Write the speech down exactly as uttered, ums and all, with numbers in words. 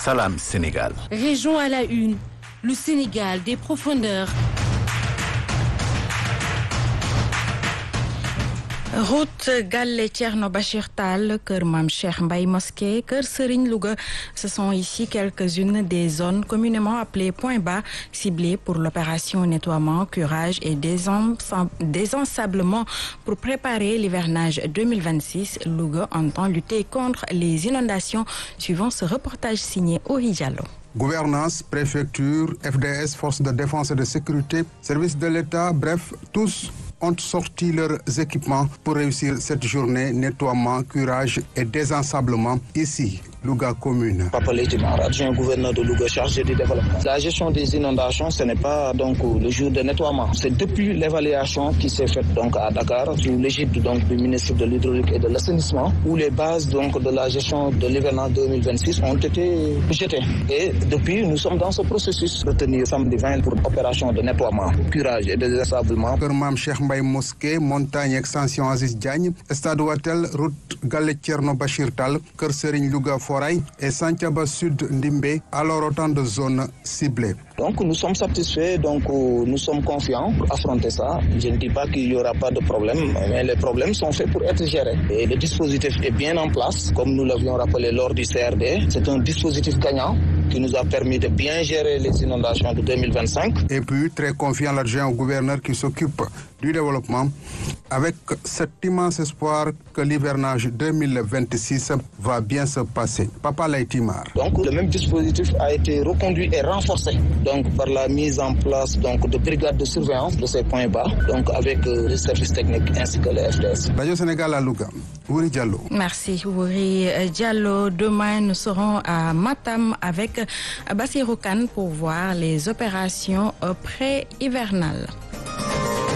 Salam Sénégal. Région à la une, le Sénégal des profondeurs. Route Galle Thierno Bachir Tall, Kër Mam Cheikh Mbaye Mosquée, Kër Serigne Louga. Ce sont ici quelques-unes des zones communément appelées points bas, ciblées pour l'opération nettoiement, curage et désensablement pour préparer l'hivernage deux mille vingt-six. Louga entend lutter contre les inondations, suivant ce reportage signé Ohi Diallo. Gouvernance, préfecture, F D S, forces de défense et de sécurité, services de l'État, bref, tous ont sorti leurs équipements pour réussir cette journée nettoiement, curage et désensablement ici, Louga commune. Papa Leitimar, adjoint gouverneur de Louga chargé du développement. La gestion des inondations, ce n'est pas donc le jour de nettoiement. C'est depuis l'évaluation qui s'est faite donc à Dakar sous l'égide donc du ministre de l'Hydraulique et de l'Assainissement, où les bases donc de la gestion de l'hivernage deux mille vingt-six ont été jetées. Et depuis, nous sommes dans ce processus. Retenir samedi vingt pour opération de nettoiement, curage et désensablement. Kër Mam Cheikh Mbaye Mosquée, Montagne Extension Aziz Diagne, Stade Ouatel, route Galle Thierno Bachir Tall, Kër Serigne Louga Foray et Santhiaba Sud Ndimbe, alors autant de zones ciblées. Donc nous sommes satisfaits, donc nous sommes confiants pour affronter ça. Je ne dis pas qu'il n'y aura pas de problème, mais les problèmes sont faits pour être gérés. Et le dispositif est bien en place, comme nous l'avions rappelé lors du C R D. C'est un dispositif gagnant qui nous a permis de bien gérer les inondations de deux mille vingt-cinq. Et puis, très confiant l'adjoint au gouverneur qui s'occupe du développement, avec cet immense espoir que l'hivernage deux mille vingt-six va bien se passer. Papa Leitimar. Donc, le même dispositif a été reconduit et renforcé donc, par la mise en place donc, de brigades de surveillance de ces points bas, donc avec euh, les services techniques ainsi que les F D S. Radio Sénégal à Louga. Ouri Diallo. Merci Ouri Diallo. Demain, nous serons à Matam avec Bassirou Kane pour voir les opérations pré-hivernales.